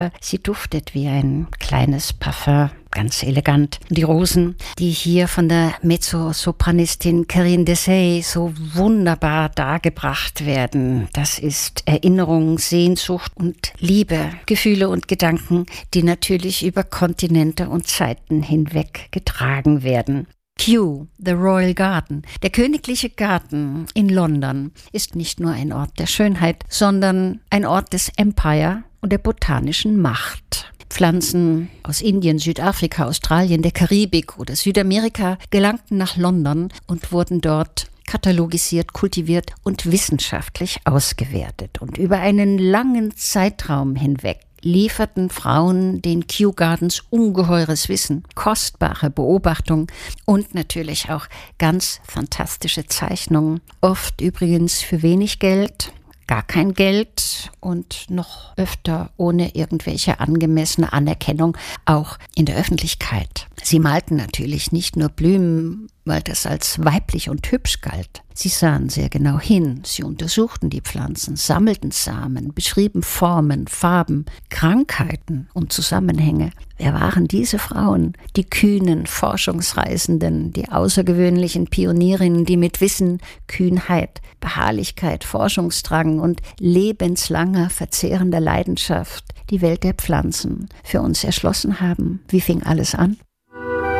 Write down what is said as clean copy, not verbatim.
Sie duftet wie ein kleines Parfum, ganz elegant. Die Rosen, die hier von der Mezzosopranistin Carine Dessay so wunderbar dargebracht werden, das ist Erinnerung, Sehnsucht und Liebe, Gefühle und Gedanken, die natürlich über Kontinente und Zeiten hinweg getragen werden. Kew, The Royal Garden. Der königliche Garten in London ist nicht nur ein Ort der Schönheit, sondern ein Ort des Empire und der botanischen Macht. Pflanzen aus Indien, Südafrika, Australien, der Karibik oder Südamerika gelangten nach London und wurden dort katalogisiert, kultiviert und wissenschaftlich ausgewertet. Und über einen langen Zeitraum hinweg lieferten Frauen den Kew Gardens ungeheures Wissen, kostbare Beobachtungen und natürlich auch ganz fantastische Zeichnungen. Oft übrigens für wenig Geld, gar kein Geld und noch öfter ohne irgendwelche angemessene Anerkennung, auch in der Öffentlichkeit. Sie malten natürlich nicht nur Blumen, weil das als weiblich und hübsch galt. Sie sahen sehr genau hin, sie untersuchten die Pflanzen, sammelten Samen, beschrieben Formen, Farben, Krankheiten und Zusammenhänge. Wer waren diese Frauen? Die kühnen Forschungsreisenden, die außergewöhnlichen Pionierinnen, die mit Wissen, Kühnheit, Beharrlichkeit, Forschungsdrang und lebenslanger, verzehrender Leidenschaft die Welt der Pflanzen für uns erschlossen haben. Wie fing alles an?